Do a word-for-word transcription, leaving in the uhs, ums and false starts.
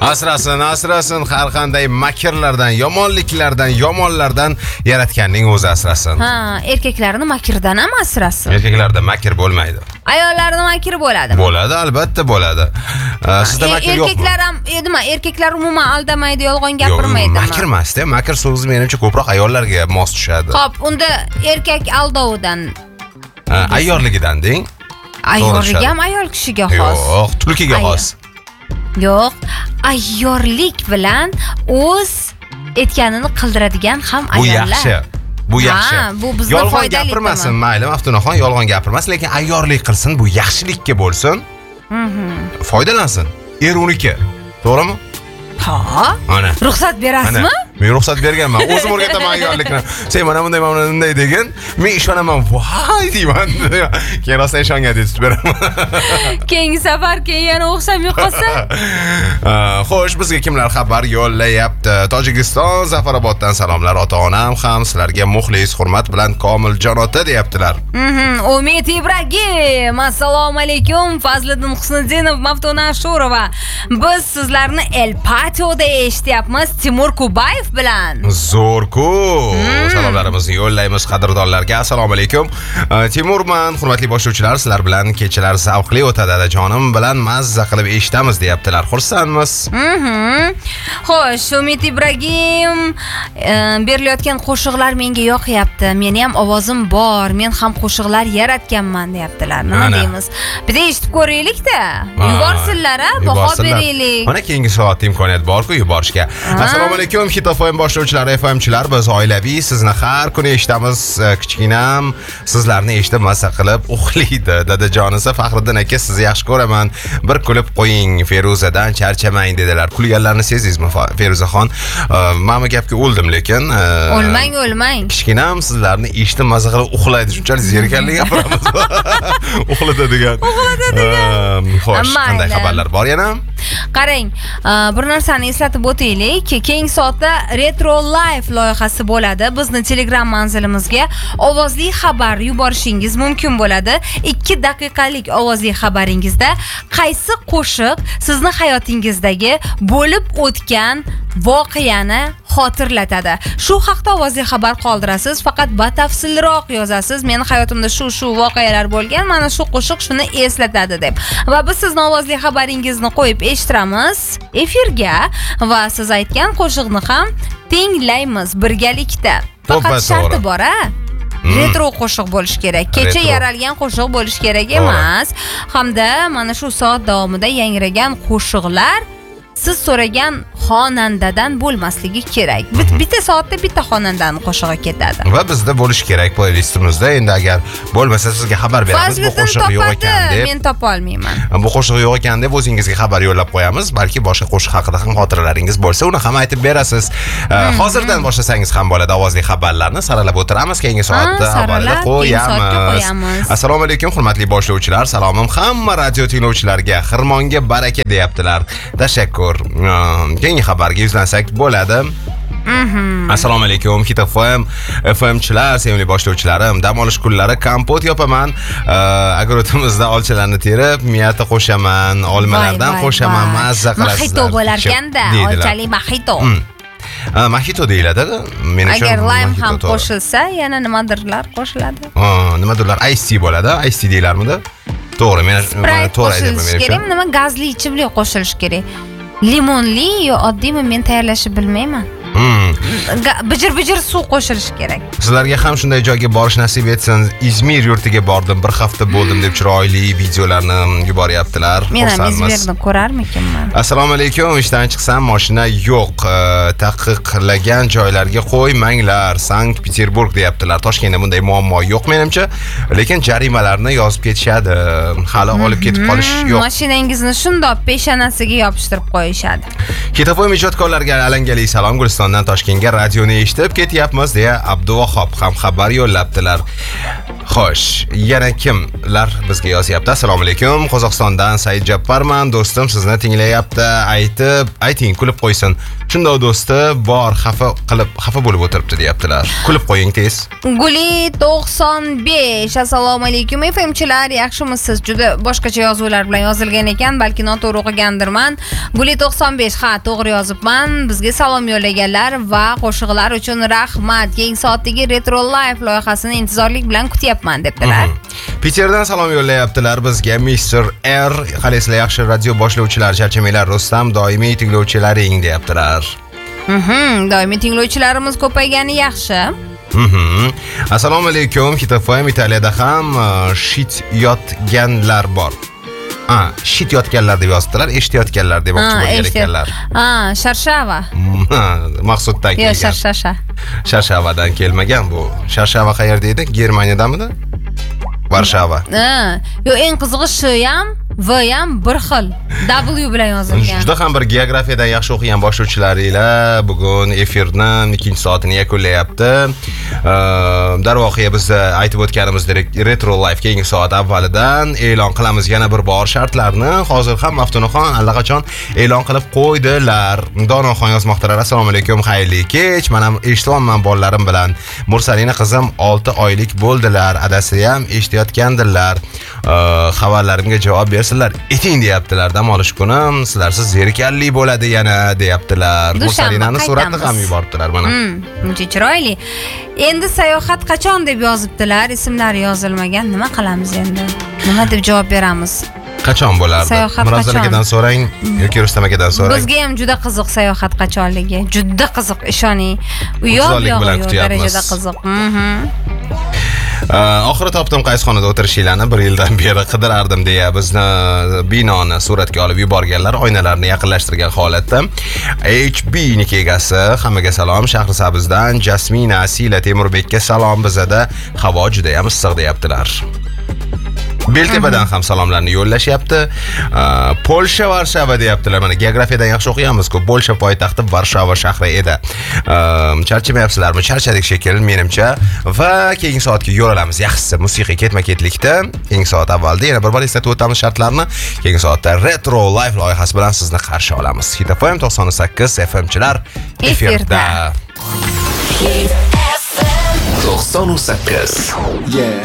Asrasin, asrasin, har qanday makrlardan, yomonliklardan, yomonlardan yaratganning o'zi asrasin. Ha, erkaklarni makrdan ham asrasin. Erkaklarda makr bo'lmaydi. Ayollarni makr bo'ladi. Bo'ladi, albatta bo'ladi. Sizda makr yo'qmi? Erkaklar ham, nima, erkaklar umuman aldamaydi, yolg'on gapirmaydi. Makr emas-da, makr so'zi menimcha ko'proq ayollarga mos tushadi. Xo'p, unda erkak aldovidan, ayyorligidan deng. Ayyorlik ham ayol kishiga xos. Yo'q, tulkiga xos. Yo'q, ayyorlik bilan o'z etganini qildiradigan ham ayollar. Bu yaxshi. Bu yaxshi. Ha, bu bizga yolg'on foydali. gapirmasin, mayli, Maftunaxon yolg'on gapirmasin, lekin ayyorlik qilsin, bu yaxshilikka bo'lsin. Mhm. Foydalansin. Er uniki. To'g'rimi? Ha? Ana. Ruxsat berasizmi? Men ruxsat berganman. O'zim o'rgataman ayyorlikni. Sen mana bunday, mana bunday degan, men ishonaman. Voy deyman. Keyin rosa ishongan deb beraman. Keyingi safar keyin yana o'xshamay qolsa. Xo'sh, bizga kimlar xabar yo'llayapti? Tojikiston, Zafaroboddan salomlar. Ota-onam ham sizlarga muxlis, hurmat bilan Komiljon ota deyaptilar. Mhm. Umid Ibragim. Assalomu alaykum. Fazliddin Husniddinov, Maftuna Ashurova. Biz sizlarni El Patioda eshityapmiz. Timur Kubayev bilan. Zo'rku. Salomlarimizni yo'llaymiz qadrdonlarga. Assalomu alaykum. Timurman, hurmatli boshlovchilar, sizlar bilan kechalar zavqli o'tadi. Dadajonim bilan mazza qilib eshitamiz deyaptilar. Xursandmiz. Mhm. Xo'sh, Umid Ibragim, berilayotgan qo'shiqlar menga yoqyapti. Meni ham ovozim bor. Men ham qo'shiqlar yaratganman deyaptilar. Nima deymiz? Bitta eshitib ko'raylik-da. Yuborsinlar, a, baho beraylik. Mana keyingi soatda imkoniyat bor-ku yuborishga. Assalomu alaykum, Hit F M boshlovchilari, F M chilar, biz oilaviy sizni har kuni eshitamiz. Kichkinam sizlarni eshitib maza qilib uxlaydi. Dadajon esa Faxriddin aka, sizni yaxshi ko'raman. Bir kulib qo'ying, Feruzadan charchamang dedilar. Kulganlarni sezdingizmi, Feruzaxon? Men bu gapga o'ldim, lekin o'lmang, o'lmang. Kichkinam sizlarni eshitib maza qilib uxlaydi. Shunchalik zerikarli gapiramiz. Uxlatadigan. Uxlatadigan. Xo'sh, qanday xabarlar bor yana? Qarang, bir narsani eslatib o'taylik. Keyingi soatda Retro Live loyihasi bo'ladi. Bizni Telegram manzilimizga ovozli xabar yuborishingiz mumkin bo'ladi. ikki daqiqalik ovozli xabaringizda qaysi qo'shiq sizni hayotingizdagi bo'lib o'tgan voqeani xotirlatadi. Shu haqda ovozli xabar qoldirasiz, faqat batafsilroq yozasiz. Meni hayotimda shu shu voqealar bo'lgan, mana shu qo'shiq shuni eslatadi deb. Va biz sizni ovozli xabaringizni qo'yib eshittiramiz efirga va siz aytgan qo'shiqni ham tinglaymiz birgalikda. Faqat sharti bor, a? Retro qo'shiq bo'lish kerak. Kecha yaralgan qo'shiq bo'lish kerak emas. Hamda mana shu soat davomida yangragan qo'shiqlar siz so'ragan xonandadan bo'lmasligi kerak. Bitta soatda bitta xonandani qo'shig'i ketadi. Va bizda bo'lish kerak playlistimizda. Endi agar bo'lmasa sizga xabar beramiz, bu qo'shiq yo'q ekan deb. Men topa olmayman. Bu qo'shiq yo'q ekan deb o'zingizga xabar yo'llab qo'yamiz. Balki boshqa qo'shiq haqida ham xotiralaringiz bo'lsa, uni ham aytib berasiz. Hozirdan boshlasangiz ham bo'ladi ovozli xabarlarni saralab o'tiramiz. Keyingi soatda avvalda qo'yamiz. Assalomu alaykum, hurmatli boshlovchilar. Salomim hamma radio tinglovchilarga. Xirmonga baraka deyaptilar. Tashakkur. Keyingi xabarga yuzlansak bo'ladi. Assalomu alaykum, Hit F M F M chilar, sevimli boshlovchilarim. Dam olish kunlari kompot yopaman. Agrotimizda olchalarni terib, miyata qo'shaman, olmalardan qo'shaman, mazza qilasizlar. Mojito bo'lar ekanda, olchali mojito. Mojito deyiladi. Menimcha agar lime ham qo'shilsa, yana nimadirlar qo'shiladi. Ha, nimadirlar? Ice tea bo'ladi. Ice tea deylarmidi? To'g'ri, men to'g'ri aytayapman. Kerak, nima gazli ichimlik qo'shilish kerak. Limonli yo oddiymi, men tayyorlashni bilmayman. Bijir-bijir suv qo'shilish kerak. Sizlarga ham shunday joyga borish nasib etsin. Izmir yurtiga bordim, bir hafta bo'ldim deb chiroyli videolarni yuboryaptilar. Men ham Izmirni ko'rarmikinman. Assalomu alaykum, ishdan chiqsam mashina yo'q. Taqiqlagan joylarga qo'ymanglar. Sankt-Peterburg deyaptilar. Toshkentda bunday muammo yo'q menimcha, lekin jarimalarni yozib ketishadi. Hali olib ketib qolish yo'q. Mashinangizni shundoq peshonasiga yopishtirib qo'yishadi. Kitofoy ijodkorlarga alangali salom. Gulistondan Toshkentga radioni eshitib ketyapmiz deya Abduvahob ham xabar yo'llabdilar. Xo'sh, yana kimlar bizga yozyapti? Assalomu alaykum. Qozog'istondan Said Jabbarman. Do'stim sizni tinglayapti. Aytib, ayting, kulib qo'ysin. Shunday do'sti bor, xafa qilib, xafa bo'lib o'tiribdi deyaptilar. Kulib qo'ying tez. Guli to'qson besh. Assalomu alaykum F M chilar, yaxshimisiz? Juda boshqacha yozuvlar bilan yozilgan ekan, balki noto'g'ri o'qigandirman. Guli to'qson besh, ha, to'g'ri yozibman. Bizga salom yo'llaganlar va qo'shiqlar uchun rahmat. Keyingi soatdagi Retro Live loyihasini intizorlik bilan kutyapman debdilar. Peterdan salom yo'llayaptilar bizga mister R. Qalaysizlar, yaxshi radio boshlovchilar, charchamanglar, Rustam, doimiy tinglovchilaring deyaptilar. Mhm, doimiy tinglovchilarimiz ko'paygani yaxshi. Mhm. Assalomu alaykum. Hit F M Italiyada ham shit yotganlar bor. Ha, shit yotganlar deb yozdilar, eshitayotganlar demoqchi bo'lgan ekanlar. Ha, Sharshava. Maqsuddan kelgan. Yo'q, Sharshasha. Sharshavadan kelmagan bu. Sharshava qayerda edi? Germaniyadamidi? Varshava. Ha, yo'q, eng qizig'i sh ham V ham bir xil W bilan yozilgan. Juda ham bir geografiyadan yaxshi o'qigan boshlovchilaringlar bugun efirni ikkinchi soatini yakunlayapti. Darvoqe biz aytib o'tganimizdek Retro Live keyingi soat avvalidan e'lon qilamiz yana bir bor shartlarni. Hozir ham Maftunaxon allaqachon e'lon qilib qo'ydilar. Donoxon yozmoqdalar. Assalomu alaykum, xayrli kech. Men ham eshityapman bolalarim bilan. Mursalina qizim olti oylik bo'ldilar. Adasi ham eshitayotgandilar. Xabarlarimga javob bersinlar. Eting deyaptilar. Dam olish kuni sizlarsiz zerikarli bo'ladi yana deyaptilar. Mursalinani suratini ham yubordilar mana. Muncha chiroyli. Endi sayohat qachon deb yozibdilar, ismlari yozilmagan. Nima qilamiz endi? Nima deb javob beramiz? Qachon bo'lardi? Murozzal akadan so'rang yoki Rustam akadan so'rang. Bizga ham juda qiziq sayohat qachonligi. Juda qiziq, ishoning. U yo'q darajada qiziq. Oxiri topdim qaysi xonada o'tirishinglarni bir yildan beri qidirardim deya bizni binoni suratga olib yuborganlar, oynalarni yaqinlashtirgan holatda. H B ning egasi, hammaga salom. Shahrisabzdan Jasmina Asila Temurbekka salom. Bizada havo juda ham issiq deyaptilar. Beltepadan ham salomlarni yo'llashyapti. Polsha Varshava deyaptilar. Mana geografiyadan yaxshi o'qiyamiz-ku. Polsha poytaxti Varshava shahri edi. Charchamayapsizlarmi? Charchadik shekilli menimcha. Va keyingi soatga yo'lamiz. Yaxshisi musiqiy ketma-ketlikda keyingi soat avvalda yana bir bor eslatib o'tamiz shartlarni. Keyingi soatda Retro Live loyihasi bilan sizni qarshi olamiz. Hit F M to'qson sakkiz F M chilar efirda. to'qson sakkiz. Yeah.